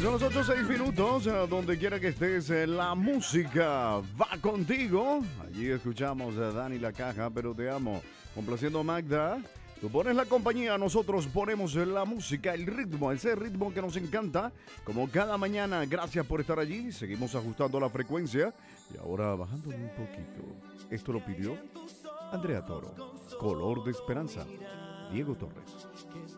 Son los 8:06, donde quiera que estés, la música va contigo. Allí escuchamos a Dani La Caja, pero te amo. Complaciendo a Magda. Tú pones la compañía, nosotros ponemos la música, el ritmo, ese ritmo que nos encanta. Como cada mañana, gracias por estar allí. Seguimos ajustando la frecuencia y ahora bajando un poquito. Esto lo pidió Andrea Toro. Color de Esperanza. Diego Torres.